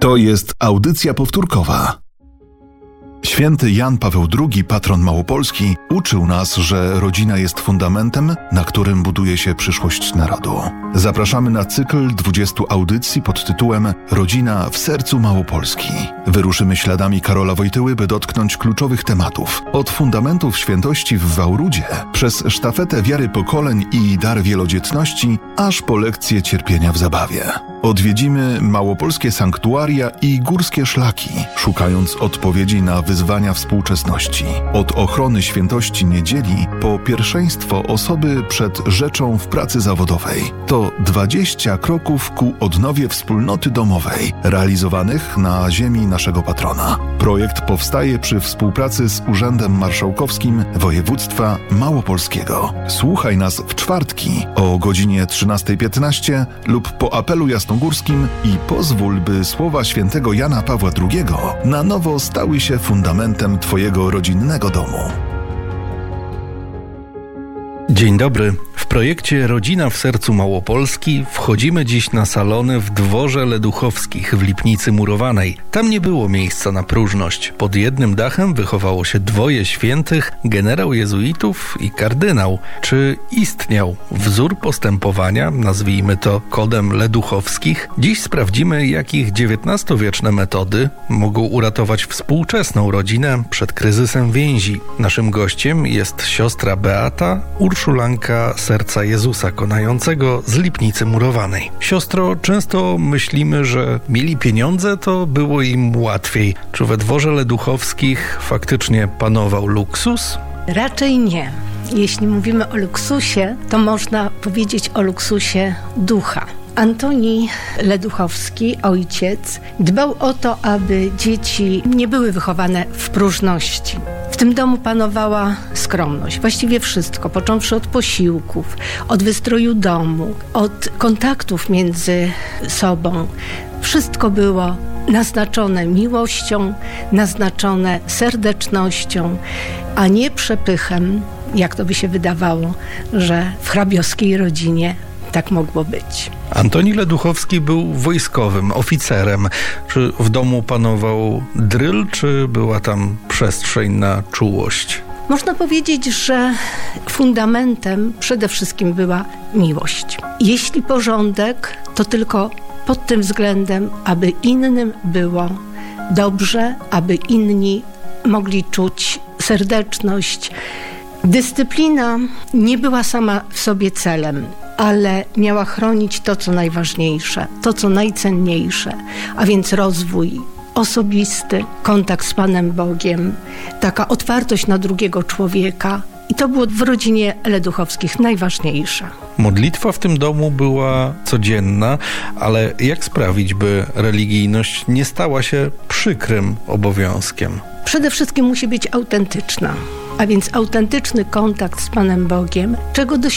To jest audycja powtórkowa. Święty Jan Paweł II, patron Małopolski, uczył nas, że rodzina jest fundamentem, na którym buduje się przyszłość narodu. Zapraszamy na cykl 20 audycji pod tytułem Rodzina w sercu Małopolski. Wyruszymy śladami Karola Wojtyły, by dotknąć kluczowych tematów. Od fundamentów świętości w Wałrudzie, przez sztafetę wiary pokoleń i dar wielodzietności, aż po lekcje cierpienia w zabawie. Odwiedzimy małopolskie sanktuaria i górskie szlaki, szukając odpowiedzi na wyzwania współczesności. Od ochrony świętości niedzieli po pierwszeństwo osoby przed rzeczą w pracy zawodowej. To 20 kroków ku odnowie wspólnoty domowej, realizowanych na ziemi naszego patrona. Projekt powstaje przy współpracy z Urzędem Marszałkowskim Województwa Małopolskiego. Słuchaj nas w czwartki o godzinie 13:15 lub po apelu jasnogórskim i pozwól, by słowa świętego Jana Pawła II na nowo stały się fundamentem Twojego rodzinnego domu. Dzień dobry. W projekcie Rodzina w sercu Małopolski wchodzimy dziś na salony w dworze Leduchowskich w Lipnicy Murowanej. Tam nie było miejsca na próżność. Pod jednym dachem wychowało się dwoje świętych, generał jezuitów i kardynał. Czy istniał wzór postępowania, nazwijmy to kodem Leduchowskich? Dziś sprawdzimy, jak ich XIX-wieczne metody mogą uratować współczesną rodzinę przed kryzysem więzi. Naszym gościem jest siostra Beata, urszulanka Serca Jezusa Konającego z Lipnicy Murowanej. Siostro, często myślimy, że mieli pieniądze, to było im łatwiej. Czy we dworze Leduchowskich faktycznie panował luksus? Raczej nie. Jeśli mówimy o luksusie, to można powiedzieć o luksusie ducha. Antoni Leduchowski, ojciec, dbał o to, aby dzieci nie były wychowane w próżności. W tym domu panowała skromność. Właściwie wszystko, począwszy od posiłków, od wystroju domu, od kontaktów między sobą. Wszystko było naznaczone miłością, naznaczone serdecznością, a nie przepychem, jak to by się wydawało, że w hrabiowskiej rodzinie tak mogło być. Antoni Leduchowski był wojskowym, oficerem. Czy w domu panował dryl, czy była tam przestrzeń na czułość? Można powiedzieć, że fundamentem przede wszystkim była miłość. Jeśli porządek, to tylko pod tym względem, aby innym było dobrze, aby inni mogli czuć serdeczność. Dyscyplina nie była sama w sobie celem, ale miała chronić to, co najważniejsze, to, co najcenniejsze, a więc rozwój osobisty, kontakt z Panem Bogiem, taka otwartość na drugiego człowieka. I to było w rodzinie Leduchowskich najważniejsze. Modlitwa w tym domu była codzienna, ale jak sprawić, by religijność nie stała się przykrym obowiązkiem? Przede wszystkim musi być autentyczna, a więc autentyczny kontakt z Panem Bogiem, czego